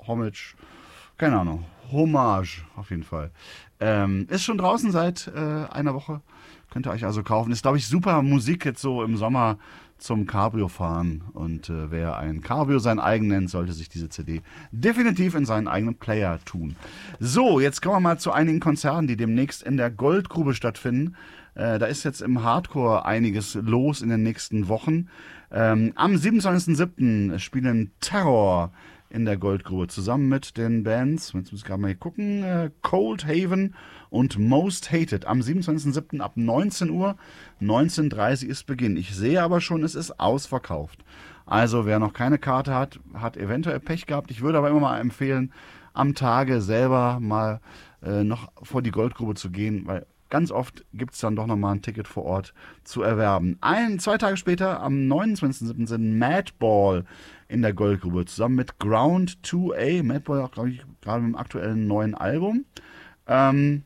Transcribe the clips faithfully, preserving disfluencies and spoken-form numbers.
Homage, keine Ahnung, Hommage auf jeden Fall. Ähm, ist schon draußen seit äh, einer Woche. Könnt ihr euch also kaufen. Ist, glaube ich, super Musik jetzt so im Sommer zum Cabrio fahren. Und äh, wer ein Cabrio sein eigen nennt, sollte sich diese C D definitiv in seinen eigenen Player tun. So, jetzt kommen wir mal zu einigen Konzerten, die demnächst in der Goldgrube stattfinden. Äh, da ist jetzt im Hardcore einiges los in den nächsten Wochen. Ähm, am siebenundzwanzigsten siebten spielen Terror in der Goldgrube zusammen mit den Bands, jetzt muss ich gerade mal hier gucken, äh, Cold Haven und Most Hated am siebenundzwanzigsten siebten ab neunzehn Uhr, neunzehn Uhr dreißig ist Beginn. Ich sehe aber schon, es ist ausverkauft. Also wer noch keine Karte hat, hat eventuell Pech gehabt. Ich würde aber immer mal empfehlen, am Tage selber mal äh, noch vor die Goldgrube zu gehen, weil ganz oft gibt es dann doch nochmal ein Ticket vor Ort zu erwerben. Ein, zwei Tage später, am neunundzwanzigsten siebten sind Madball in der Goldgrube zusammen mit Ground zwei A. Madball auch, glaube ich, gerade mit dem aktuellen neuen Album. Ähm,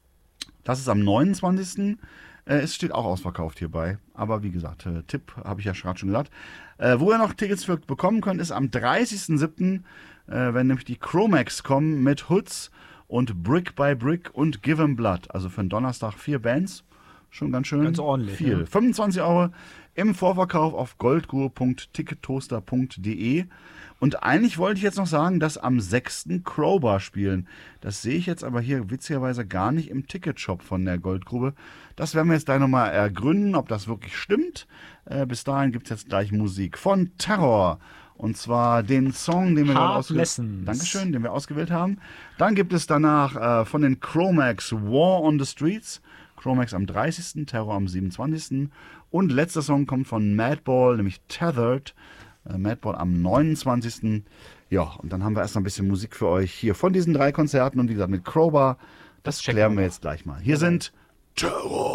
das ist am neunundzwanzigsten Äh, es steht auch ausverkauft hierbei. Aber wie gesagt, äh, Tipp habe ich ja gerade schon gesagt. Äh, wo ihr noch Tickets für bekommen könnt, ist am dreißigsten siebten Äh, wenn nämlich die Chromax kommen mit Hoods und Brick by Brick und Give 'em Blood. Also für einen Donnerstag vier Bands. Schon ganz schön Ganz ordentlich, viel. ja. fünfundzwanzig Euro im Vorverkauf auf goldgrube punkt tickettoaster punkt de. Und eigentlich wollte ich jetzt noch sagen, dass am sechsten Crowbar spielen. Das sehe ich jetzt aber hier witzigerweise gar nicht im Ticketshop von der Goldgrube. Das werden wir jetzt gleich nochmal ergründen, ob das wirklich stimmt. Äh, bis dahin gibt es jetzt gleich Musik von Terror. Und zwar den Song, den wir gerade ausgewählt haben. Dankeschön, den wir ausgewählt haben. Dann gibt es danach äh, von den Chromax War on the Streets. Chromax am dreißigsten Terror am siebenundzwanzigsten Und letzter Song kommt von Madball, nämlich Tethered. Äh, Madball am neunundzwanzigsten Ja, und dann haben wir erst noch ein bisschen Musik für euch hier von diesen drei Konzerten. Und wie gesagt, mit Crowbar, das, das klären wir jetzt gleich mal. Hier sind Terror.